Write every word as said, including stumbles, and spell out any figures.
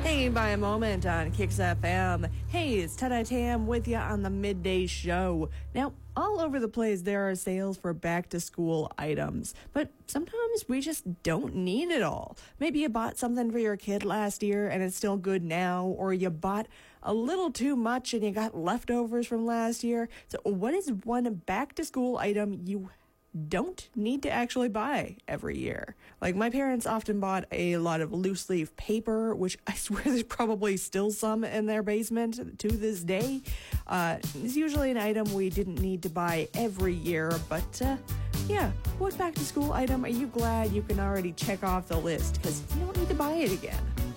Hey, by a moment on Kicks F M. Hey, it's Tada Tam with you on the midday show. Now, all over the place, there are sales for back-to-school items, but sometimes we just don't need it all. Maybe you bought something for your kid last year and it's still good now, or you bought a little too much and you got leftovers from last year. So what is one back-to-school item you don't need to actually buy every year? Like, my parents often bought a lot of loose leaf paper, which I swear there's probably still some in their basement to this day. Uh, it's usually an item we didn't need to buy every year, but uh, yeah, what back to school item are you glad you can already check off the list because you don't need to buy it again?